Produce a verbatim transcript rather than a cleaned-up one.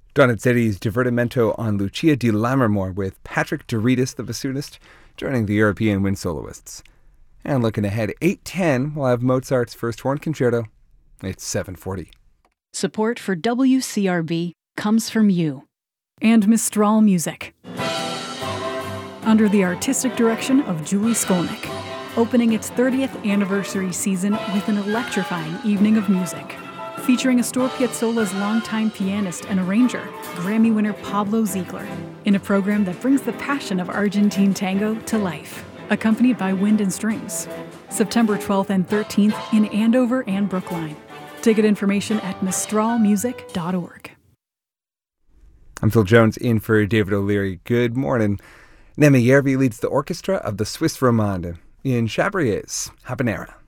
Donizetti's Divertimento on Lucia di Lammermoor with Patrick Doritas, the bassoonist, joining the European wind soloists. And looking ahead, eight ten, we'll have Mozart's First Horn Concerto. It's seven forty. Support for W C R B comes from you. And Mistral Music. Under the artistic direction of Julie Skolnick, opening its thirtieth anniversary season with an electrifying evening of music, featuring Astor Piazzolla's longtime pianist and arranger, Grammy winner Pablo Ziegler, in a program that brings the passion of Argentine tango to life, accompanied by wind and strings. September twelfth and thirteenth in Andover and Brookline. Ticket information at mistral music dot org. I'm Phil Jones in for David O'Leary. Good morning. Nemi Järvi leads the orchestra of the Swiss Romande in Chabrier's Habanera.